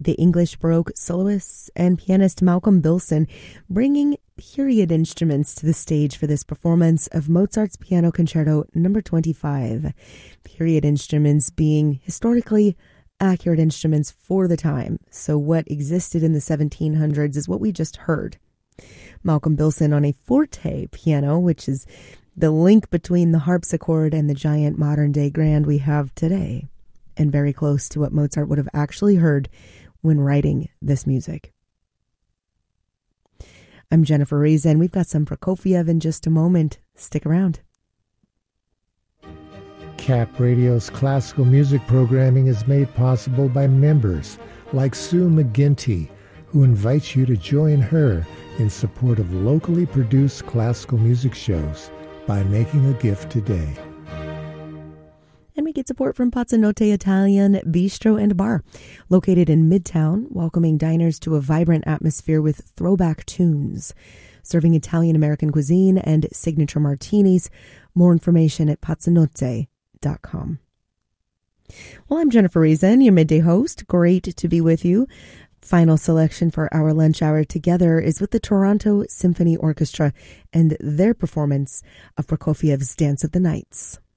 the English Baroque soloist and pianist Malcolm Bilson, bringing period instruments to the stage for this performance of Mozart's Piano Concerto No. 25. Period instruments being historically accurate instruments for the time. So what existed in the 1700s is what we just heard. Malcolm Bilson on a forte piano, which is the link between the harpsichord and the giant modern-day grand we have today, and very close to what Mozart would have actually heard when writing this music. I'm Jennifer Reza, and we've got some Prokofiev in just a moment. Stick around. CAP Radio's classical music programming is made possible by members like Sue McGinty, who invites you to join her in support of locally produced classical music shows by making a gift today. And we get support from Pazzanotte Italian Bistro and Bar, located in Midtown, welcoming diners to a vibrant atmosphere with throwback tunes, serving Italian-American cuisine and signature martinis. More information at pazzanotte.com. Well, I'm Jennifer Reason, your midday host. Great to be with you. Final selection for our lunch hour together is with the Toronto Symphony Orchestra and their performance of Prokofiev's Dance of the Nights.